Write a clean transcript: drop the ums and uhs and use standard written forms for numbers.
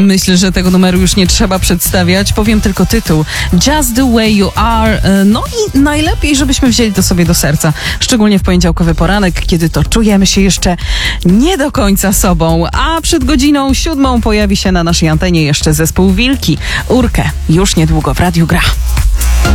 Myślę, że tego numeru już nie trzeba przedstawiać. Powiem tylko tytuł. Just the way you are. No i najlepiej, żebyśmy wzięli to sobie do serca. Szczególnie w poniedziałkowy poranek, kiedy to czujemy się jeszcze nie do końca sobą. A przed godziną 7 pojawi się na naszej antenie jeszcze zespół Wilki. Urkę już niedługo w Radiu Gra.